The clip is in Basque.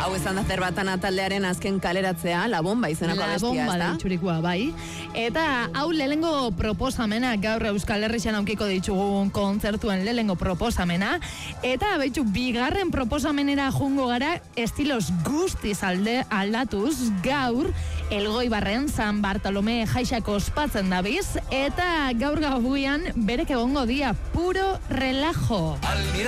Hau izan da Zerbatana taldearen azken kaleratzea, La Bomba izeneko abestia, La Bomba ezta? deitxurikoa, bai. Eta hau lehengo proposamena, gaur Euskal Herrixan aukiko ditugun kontzertuen lehengo proposamena. Eta beitxu, bigarren proposamenera jungo gara, estilos guztiz aldatuz, gaur, Elgoibarren San Bartolome jaixako ospatzen dabiz, eta gaur gauian berek egongo dia puro relajo.